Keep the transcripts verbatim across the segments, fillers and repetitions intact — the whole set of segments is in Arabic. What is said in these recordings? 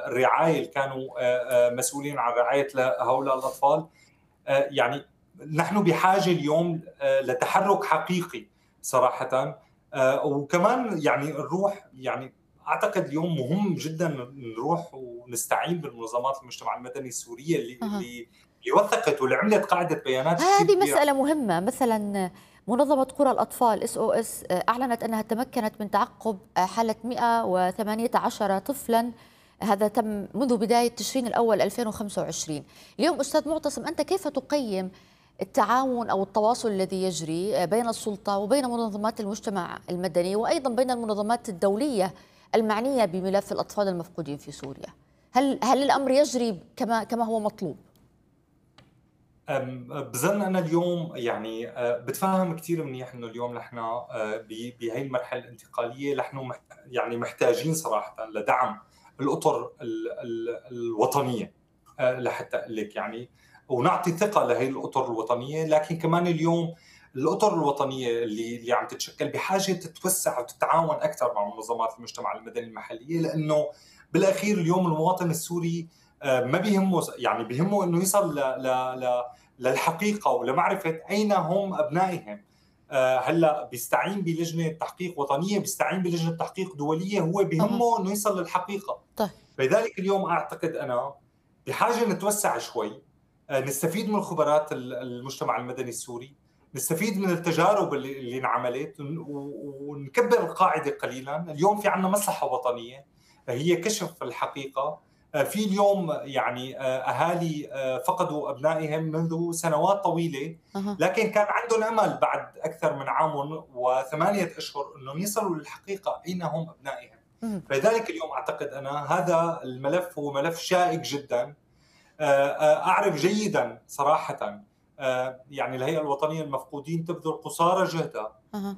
الرعاية اللي كانوا مسؤولين عن رعاية هؤلاء الأطفال. يعني نحن بحاجة اليوم لتحرك حقيقي صراحة. وكمان يعني نروح، يعني أعتقد اليوم مهم جدا نروح ونستعين بالمنظمات المجتمع المدني السورية اللي أه. اللي وثقت واللي عملت قاعدة بيانات كثير هذه كبيرة. مسألة مهمة. مثلا منظمة قرى الأطفال إس أو إس أعلنت أنها تمكنت من تعقب حالة مئة وثمانية عشر طفلا، هذا تم منذ بداية تشرين الأول ألفين وخمسة وعشرين. اليوم أستاذ معتصم، أنت كيف تقيم التعاون أو التواصل الذي يجري بين السلطة وبين منظمات المجتمع المدني وأيضا بين المنظمات الدولية المعنية بملف الأطفال المفقودين في سوريا؟ هل هل الأمر يجري كما كما هو مطلوب؟ بظن أنا اليوم يعني بتفهم كثير منيح إنه اليوم نحن بهي المرحلة الانتقالية نحن يعني محتاجين صراحة لدعم الأطر الوطنية لحتى أقول لك يعني ونعطي ثقة لهي الأطر الوطنية. لكن كمان اليوم الأطر الوطنية اللي اللي عم تتشكل بحاجة تتوسع وتتعاون أكثر مع منظمات المجتمع المدني المحلية، لأنه بالأخير اليوم المواطن السوري ما بيهمه، يعني بيهمه إنه يصل ل ل للحقيقة ولمعرفة أين هم أبنائهم. هلا بيستعين بلجنة تحقيق وطنية، بيستعين بلجنة تحقيق دولية، هو بيهمه إنه يصل للحقيقة. طيب. فلذلك اليوم أعتقد أنا بحاجة نتوسع شوي، نستفيد من خبرات المجتمع المدني السوري، نستفيد من التجارب اللي, اللي انعملت ونكبر القاعدة قليلا. اليوم في عندنا مصلحة وطنية هي كشف الحقيقة. في اليوم يعني أهالي فقدوا أبنائهم منذ سنوات طويلة، لكن كان عندهم أمل بعد أكثر من عام وثمانية أشهر أنهم يصلوا للحقيقة أين هم أبنائهم. فلذلك اليوم أعتقد أنا هذا الملف هو ملف شائك جدا. أعرف جيدا صراحة يعني الهيئة الوطنية للمفقودين تبذل قصارى جهدها أه.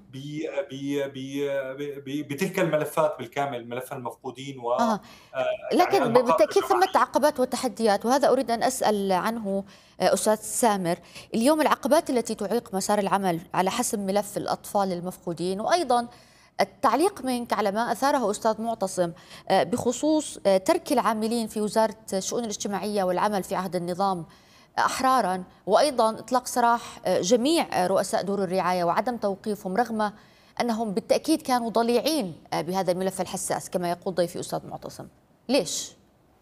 بتلك الملفات بالكامل، ملف المفقودين و أه. يعني لكن بالتأكيد ثمة عقبات وتحديات، وهذا أريد أن أسأل عنه أستاذ سامر. اليوم العقبات التي تعيق مسار العمل على حسم ملف الأطفال المفقودين، وأيضا التعليق منك على ما أثاره أستاذ معتصم بخصوص ترك العاملين في وزارة الشؤون الاجتماعية والعمل في عهد النظام أحرارا، وأيضا إطلاق سراح جميع رؤساء دور الرعاية وعدم توقيفهم رغم أنهم بالتأكيد كانوا ضليعين بهذا الملف الحساس كما يقول ضيفي أستاذ معتصم. ليش؟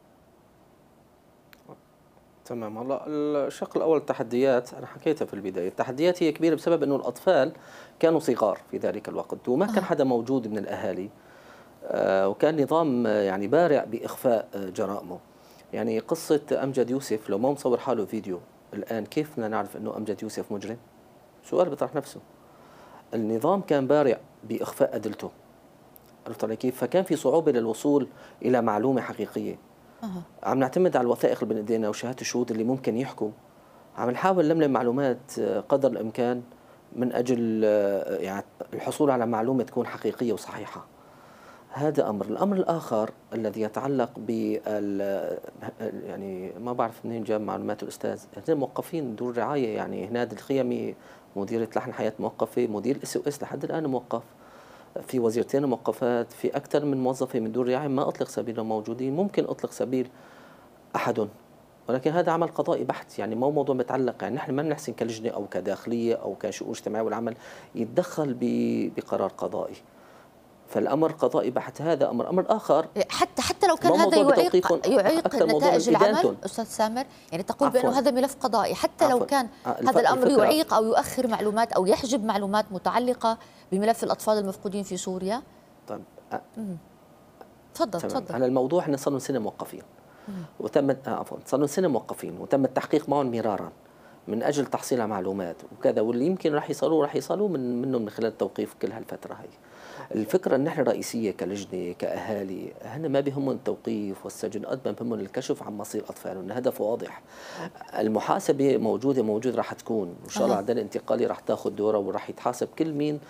تمام. هلا الشق الاول التحديات انا حكيتها في البدايه، التحديات هي كبيره بسبب انه الاطفال كانوا صغار في ذلك الوقت وما كان حدا موجود من الاهالي، آه وكان نظام يعني بارع باخفاء جرائمه. يعني قصه امجد يوسف لو ما مصور حاله فيديو الان كيف بدنا نعرف انه امجد يوسف مجرم؟ سؤال بيطرح نفسه. النظام كان بارع باخفاء ادلته، عرفت علي كيف؟ فكان في صعوبه للوصول الى معلومه حقيقيه. أه. عم نعتمد على الوثائق اللي بين ايدينا وشهادات الشهود اللي ممكن يحكوا، عم نحاول نلم معلومات قدر الامكان من اجل يعني الحصول على معلومه تكون حقيقيه وصحيحه. هذا امر، الامر الاخر الذي يتعلق بال يعني ما بعرف منين جاب معلومات الاستاذ، هذول موقفين دور الرعايه، يعني هناد الخيمي مديرة لحن حياة موقفه، مدير اس او اس لحد الان موقف، في وزيرتين موقفات، في أكثر من موظفة من دور الرعاية ما أطلق سبيلهم موجودين، ممكن أطلق سبيل أحدهم، ولكن هذا عمل قضائي بحت، يعني ما هو موضوع متعلق، يعني نحن ما بنحسن كلجنة أو كداخلية أو كشؤون اجتماعية والعمل يتدخل بقرار قضائي، فالأمر قضائي بحت. هذا أمر. أمر آخر حتى حتى لو كان هذا يعيق يعيق نتائج العمل أستاذ سامر، يعني تقول بأنه هذا ملف قضائي حتى لو كان هذا الأمر يعيق أو يؤخر معلومات أو يحجب معلومات متعلقة بملف الأطفال المفقودين في سوريا. طيب تفضل تفضل. على الموضوع احنا صار لنا سنة موقفين وتم عفوا صار لنا سنة موقفين وتم التحقيق معهم مرارا من أجل تحصيل معلومات وكذا، واللي يمكن راح يصلوا راح يصلوا من منهم من خلال التوقيف كل هالفترة هي. الفكرة ان احنا رئيسية كلجنة كأهالي هن ما بيهمهم التوقيف والسجن قد ما بيهمهم الكشف عن مصير أطفالهم، الهدف واضح. المحاسبة موجودة موجود راح تكون إن شاء الله، العدالة الانتقالية راح تاخذ دورها وراح يتحاسب كل مين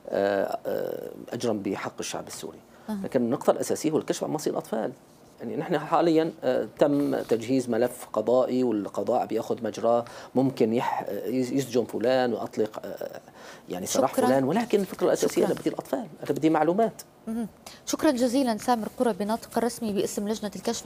أجرم بحق الشعب السوري. لكن النقطة الأساسية هو الكشف عن مصير الأطفال. يعني نحن حاليا تم تجهيز ملف قضائي والقضاء بياخذ مجراه، ممكن يح يسجن فلان واطلق يعني سراح فلان، ولكن الفكره الاساسيه انا بدي الاطفال، انا بدي معلومات. شكرا جزيلا سامر قربي، ناطق الرسمي باسم لجنه الكشف